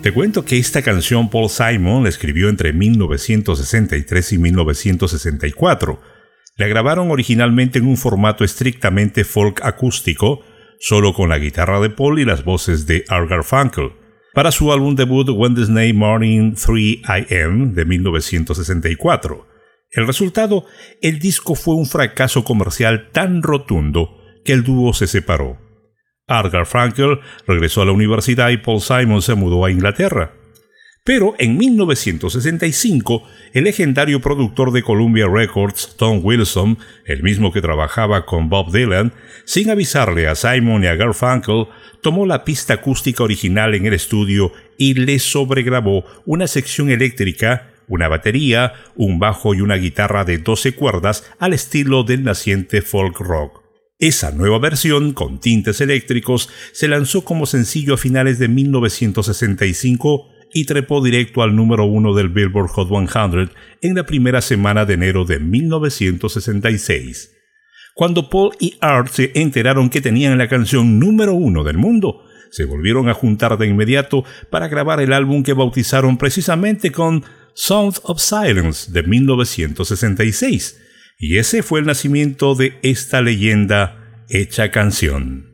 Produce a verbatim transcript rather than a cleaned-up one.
Te cuento que esta canción Paul Simon la escribió entre mil novecientos sesenta y tres y mil novecientos sesenta y cuatro. La grabaron originalmente en un formato estrictamente folk acústico, solo con la guitarra de Paul y las voces de Art Garfunkel, para su álbum debut Wednesday Morning three a m de mil novecientos sesenta y cuatro. El resultado, el disco fue un fracaso comercial tan rotundo que el dúo se separó. Art Garfunkel regresó a la universidad y Paul Simon se mudó a Inglaterra. Pero en mil novecientos sesenta y cinco, el legendario productor de Columbia Records, Tom Wilson, el mismo que trabajaba con Bob Dylan, sin avisarle a Simon y a Garfunkel, tomó la pista acústica original en el estudio y le sobregrabó una sección eléctrica, una batería, un bajo y una guitarra de doce cuerdas al estilo del naciente folk rock. Esa nueva versión, con tintes eléctricos, se lanzó como sencillo a finales de mil novecientos sesenta y cinco y trepó directo al número uno del Billboard Hot cien en la primera semana de enero de mil novecientos sesenta y seis. Cuando Paul y Art se enteraron que tenían la canción número uno del mundo, se volvieron a juntar de inmediato para grabar el álbum que bautizaron precisamente con Sound of Silence de mil novecientos sesenta y seis. Y ese fue el nacimiento de esta leyenda hecha canción.